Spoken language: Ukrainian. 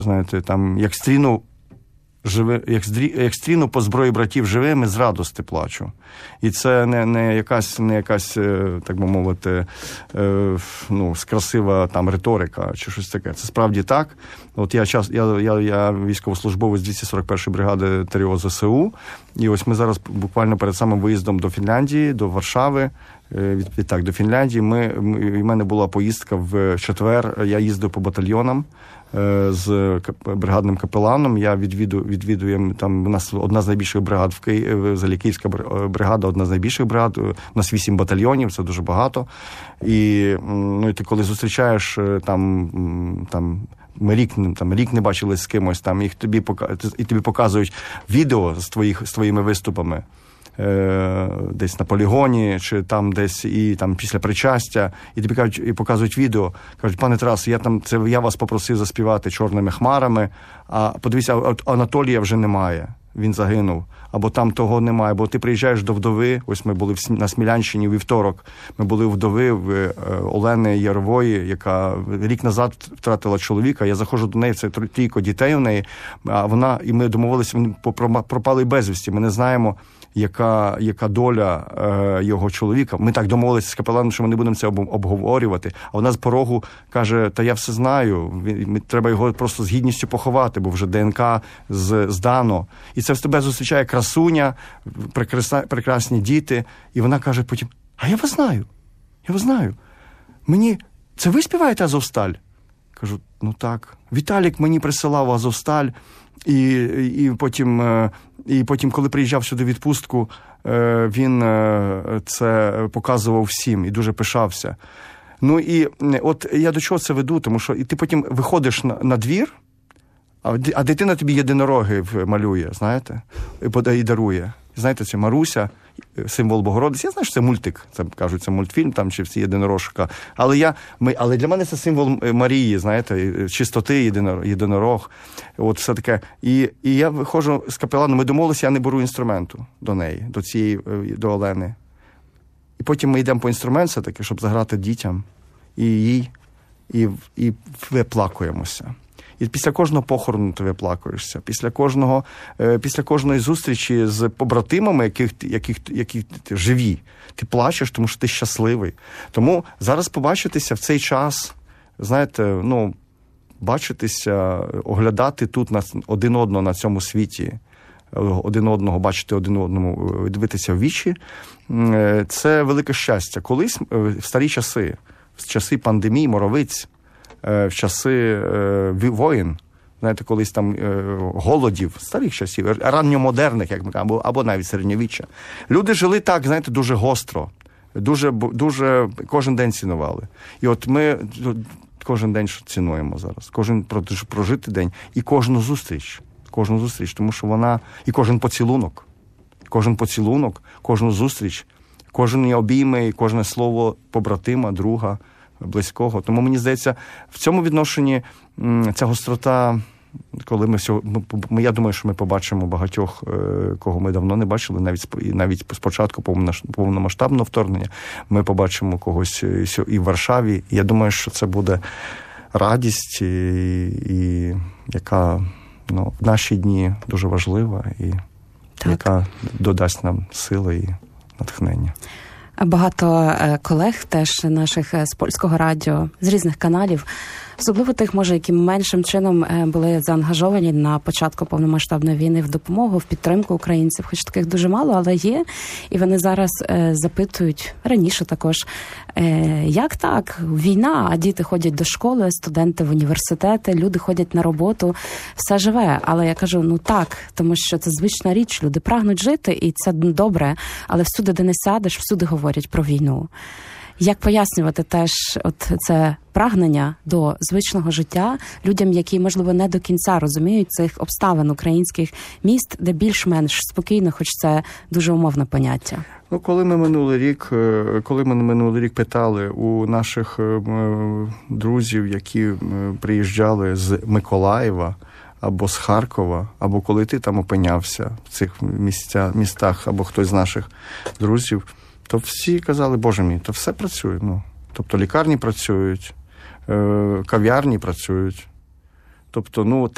знаєте, там, як стріну по зброї братів живими, з радости плачу. І це не якась, так би мовити, красива там риторика чи щось таке. Це справді так. От я військовослужбовець 241-ї бригади ТрО ЗСУ, і ось ми зараз буквально перед самим виїздом до Фінляндії, до Варшави, до Фінляндії, в мене була поїздка в четвер, я їздив по батальйонам з бригадним капеланом, я відвідую, там у нас одна з найбільших бригад в Києві, Заліківська бригада, одна з найбільших бригад, у нас 8 батальйонів, це дуже багато, і ти коли зустрічаєш ми рік не бачились з кимось, там, і тобі показують відео з твоїми виступами, десь на полігоні, чи там десь, і там після причастя, і тобі кажуть, і показують відео, кажуть: пане Тарас, я вас попросив заспівати «Чорними хмарами», а подивіться, от Анатолія вже немає, він загинув, або там того немає, бо ти приїжджаєш до вдови, ось ми були на Смілянщині у вівторок, ми були у вдови в Олени Ярової, яка рік назад втратила чоловіка, я заходжу до неї, це 3 дітей у неї, і ми домовилися, вони пропали безвісті, ми не знаємо, яка доля його чоловіка. Ми так домовилися з капеланом, що ми не будемо це обговорювати. А вона з порогу каже: та я все знаю, треба його просто з гідністю поховати, бо вже ДНК здано. І це в тебе зустрічає красуня, прекрасні діти. І вона каже потім: а я вас знаю. Це ви співаєте «Азовсталь»? Кажу: ну так. Віталік мені присилав «Азовсталь», і потім, коли приїжджав сюди в відпустку, він це показував всім і дуже пишався. Ну і от я до чого це веду, тому що і ти потім виходиш на двір, а дитина тобі єдинороги малює, знаєте, і дарує. Знаєте, це Маруся, символ Богородиці. Я знаю, що це мультик, це кажуть, це мультфільм, там, чи всі єдинорожка. Але для мене це символ Марії, знаєте, чистоти, єдинорог. От все таке. І я виходжу з капеланом, ми домовилися, я не беру інструменту до неї, до Олени. І потім ми йдемо по інструмент, все-таки, щоб заграти дітям і їй, і виплакуємося. І після кожного похорону ти виплакуєшся. Після кожної зустрічі з побратимами, які живі, ти плачеш, тому що ти щасливий. Тому зараз побачитися в цей час, знаєте, бачитися, оглядати тут один одного на цьому світі, один одного, бачити один одному, дивитися в вічі, це велике щастя. Колись, в старі часи, в часи пандемії, моровиць, в часи воїн, знаєте, колись там голодів, старих часів, ранньомодерних, як ми кажемо, або навіть середньовіччя. Люди жили так, знаєте, дуже гостро, дуже кожен день цінували. І от ми кожен день цінуємо зараз, кожен прожитий день і кожну зустріч, тому що вона, і кожен поцілунок, кожну зустріч, кожен обійми, і кожне слово побратима, друга, близького. Тому, мені здається, в цьому відношенні ця гострота, коли я думаю, що ми побачимо багатьох, кого ми давно не бачили, навіть спочатку повномасштабного вторгнення, ми побачимо когось і в Варшаві. Я думаю, що це буде радість, і яка в наші дні дуже важлива, і яка додасть нам сили і натхнення. Багато колег теж наших з Польського радіо, з різних каналів, особливо тих, може, які меншим чином були заангажовані на початку повномасштабної війни в допомогу, в підтримку українців, хоч таких дуже мало, але є. І вони зараз запитують, раніше також, як так? Війна, а діти ходять до школи, студенти в університети, люди ходять на роботу, все живе. Але я кажу, так, тому що це звична річ, люди прагнуть жити, і це добре, але всюди, де не сядеш, всюди говорять про війну. Як пояснювати теж це прагнення до звичного життя людям, які, можливо, не до кінця розуміють цих обставин українських міст, де більш-менш спокійно, хоч це дуже умовне поняття? Коли ми минулий рік питали у наших друзів, які приїжджали з Миколаєва або з Харкова, або коли ти там опинявся в цих містах, або хтось з наших друзів, то всі казали: Боже мій, то все працює. Тобто лікарні працюють, кав'ярні працюють. Тобто,